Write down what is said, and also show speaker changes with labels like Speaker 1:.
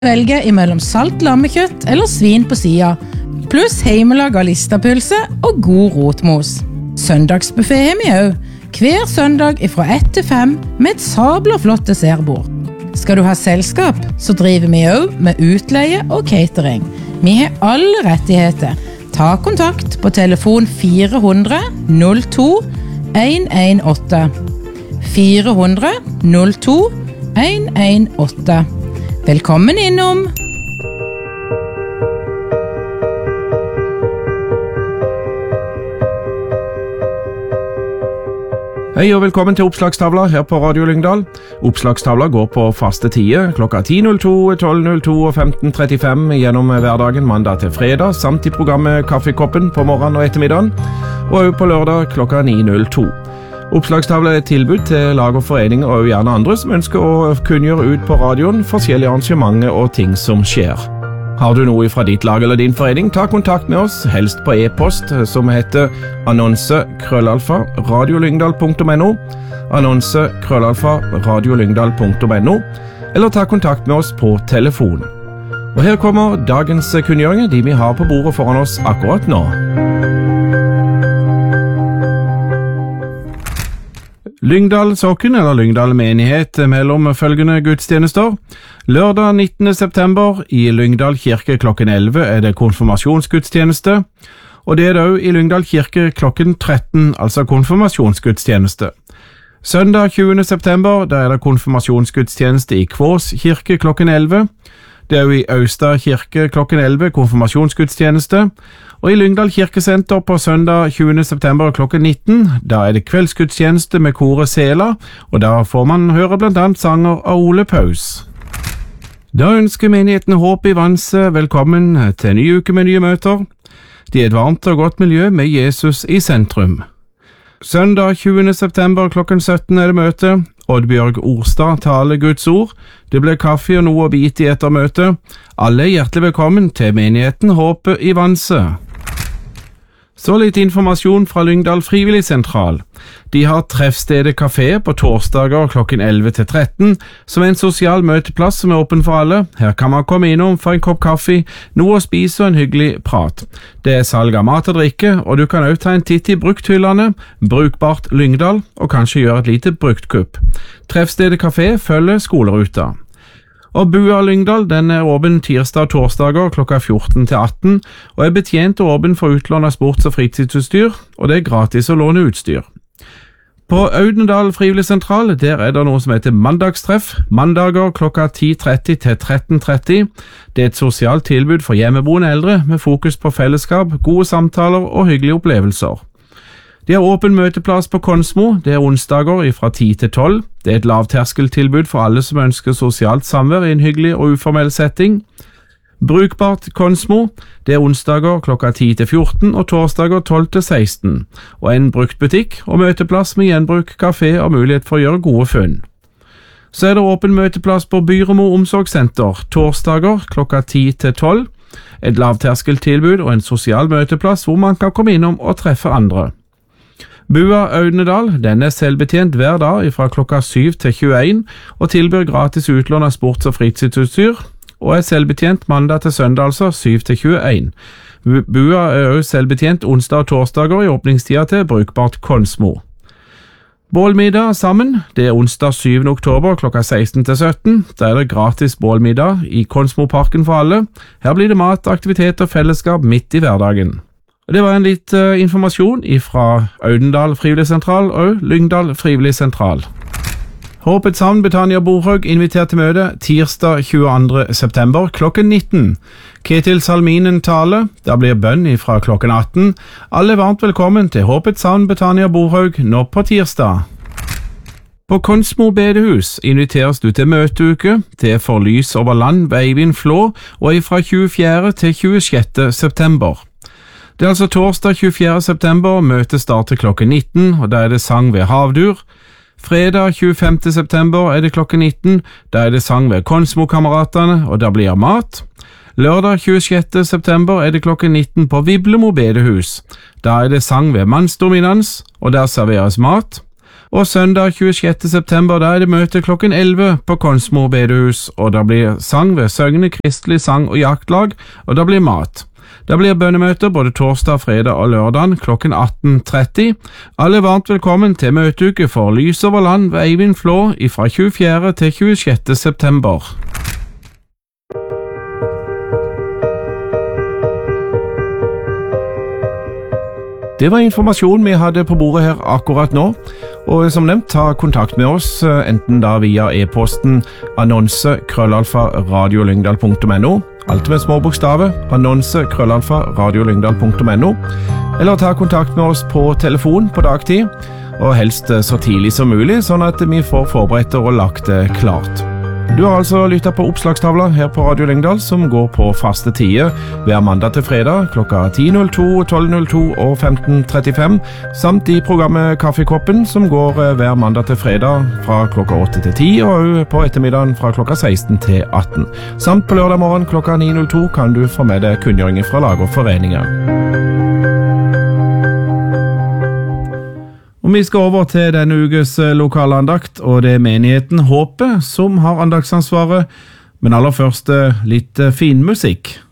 Speaker 1: Velge imellom salt lammekjøtt eller svin på sida, pluss heimelaga listapølse og god rotmos. Søndagsbuffet har vi også, hver søndag fra 1 til 5 med et sabla flott dessertbord. Skal du ha selskap, så driver vi også med utleie og catering. Vi har alle rettigheter. Ta kontakt på telefon 400 02 118. 400 02 118. Velkommen innom!
Speaker 2: Hei og velkommen til Oppslagstavla her på Radio Lyngdal. Oppslagstavla går på faste tider klokka 10.02, 12.02 og 15.35 gjennom hverdagen mandag til fredag, samt i programmet Kaffekoppen på morgenen og ettermiddagen, og også på lørdag klokka 9.02. Oppslagstavla er et tilbud til lag og foreninger og gjerne andre som ønsker å kunngjøre ut på radioen forskjellige arrangementer og ting som skjer. Har du noe fra ditt lag eller din forening, ta kontakt med oss, helst på e-post som heter annonse@radiolyngdal.no, annonse@radiolyngdal.no, eller ta kontakt med oss på telefon. Og her kommer dagens kunngjøringer, de vi har på bordet foran oss akkurat nå. Lyngdal Sokn eller Lyngdal menighet mellom følgende gudstjenester. Lørdag 19. september i Lyngdal kirke klokken 11 er det konfirmasjonsgudstjeneste, og det er det også i Lyngdal kirke klokken 13, altså konfirmasjonsgudstjeneste. Søndag 20. september der er det konfirmasjonsgudstjeneste i Kvås kirke klokken 11. Det er jo i Austad kirke klokken 11 konfirmasjonsgudstjeneste, og i Lyngdal kirkesenter på søndag 20. september klokken 19, da er det kveldsgudstjeneste med koret Sela, og da får man høre blant annet sanger av Ole Paus. Da ønsker menigheten Håp i Vanse velkommen til en ny uke med nye møter. Det er et varmt og godt miljø med Jesus i sentrum. Søndag 20. september klokken 17 er det møte. Oddbjørg Orstad taler Guds ord. Det blir kaffe og noe å bite i etter møtet. Alle er hjertelig velkommen til menigheten Håpet i Vanse. Så litt informasjon fra Lyngdal Frivilligsentral. De har treffstedet kafé på torsdager klokken 11 til 13, som er en sosial møteplass som er åpen for alle. Her kan man komme innom for en kopp kaffe, noe å spise og en hyggelig prat. Det er salg av mat og drikke, og du kan også ta en titt i brukthyllene, Brukbart Lyngdal, og kanskje gjøre et lite bruktkupp. Treffstedet kafé følger skoleruta. Og Bua Lyngdal den er åpen tirsdag og torsdager klokka 14 til 18, og er betjent og åpen for utlån av sports- og fritidsutstyr, og det er gratis å låne utstyr. På Audendal Frivilligsentral der er det noe som heter mandagstreff, mandager klokka 10.30 til 13.30. Det er et sosialt tilbud for hjemmeboende eldre med fokus på fellesskap, gode samtaler og hyggelige opplevelser. De har åpen møteplass på Konsmo, det er onsdager fra 10 til 12. Det er et lavterskeltilbud for alle som ønsker sosialt samvær i en hyggelig og uformell setting. Brukbart Konsmo, det er onsdager klokka 10 til 14 og torsdager 12 til 16, og en bruktbutikk og møteplass med gjenbruk, kafé og mulighet for å gjøre gode funn. Så er det åpen møteplass på Byremo omsorgssenter, torsdager klokka 10 til 12, et lavterskeltilbud og en sosial møteplass hvor man kan komme innom og treffe andre. Bua Audnedal, den er selvbetjent hver dag fra klokka 7 til 21 og tilbyr gratis utlån av sports- og fritidsutstyr, og er selvbetjent mandag til søndag, altså 7 til 21. Bua er også selvbetjent onsdag og torsdager i åpningstida til Brukbart Konsmo. Bålmiddag sammen, det er onsdag 7. oktober klokka 16 til 17. Da er det gratis bålmiddag i Konsmoparken for alle. Her blir det mat, aktivitet og fellesskap midt i hverdagen. Det var en litt informasjon fra Audendal Frivilligsentral og Lyngdal Frivilligsentral. Håpets Havn Betania Borhaug inviterer til møte tirsdag 22. september klokken 19. Ketil Salminen taler, da blir bønn fra klokken 18. Alle er varmt velkommen til Håpets Havn Betania Borhaug nå på tirsdag. På Konsmo bedehus inviteres du til møteuke, til For lys over land ved Eivind Flå, og fra 24. til 26. september. Det er altså torsdag 24. september, møtet starter klokken 19, og da er det sang ved Havdur. Fredag 25. september er det klokken 19, da er det sang ved Konsmo-kameratene, og da blir det mat. Lørdag 26. september er det klokken 19 på Viblemo bedehus. Da er det sang ved Mannsdominans, og der serveres mat. Og søndag 26. september da det møte klokken 11 på Konsmo bedehus, og da blir sang ved Søgne Kristelig Sang- og Jaktlag, og da blir mat. Det blir bønnemøter både torsdag, fredag og lørdag klokken 18.30. Alle er varmt velkommen til møteuke for Lys over land ved Eivind Flå fra 24. til 26. september. Det var informasjon vi hadde på bordet her akkurat nå, og som nevnt, ta kontakt med oss, enten da via e-posten annonse@radiolyngdal.no, alt med små bokstaver, annonse@radiolyngdal.no, eller ta kontakt med oss på telefon på dagtid, og helst så tidlig som mulig, sånn at vi får forberedt og lagt det klart. Du har altså lyttet på oppslagstavla her på Radio Lyngdal, som går på faste tider hver mandag til fredag klokka 10.02, 12.02 og 15.35, samt i programmet Kaffekoppen, som går hver mandag til fredag fra klokka 8 til 10, og på ettermiddagen fra klokka 16 til 18. Samt på lørdag morgen klokka 9.02 kan du få med deg kunngjøringer fra lag og foreninger. Og vi skal over til denne ukes lokalandakt, og det er menigheten Håpet som har andaktsansvaret, men aller først litt fin musikk.